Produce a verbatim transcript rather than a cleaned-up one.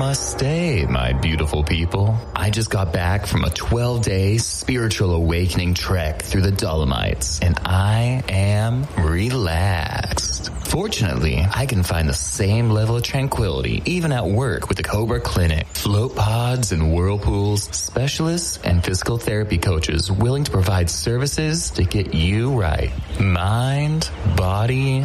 Namaste, my beautiful people. I just got back from a twelve-day spiritual awakening trek through the Dolomites, and I am relaxed. Fortunately, I can find the same level of tranquility even at work with the Cobra Clinic. Float pods and whirlpools, specialists and physical therapy coaches willing to provide services to get you right. Mind, body,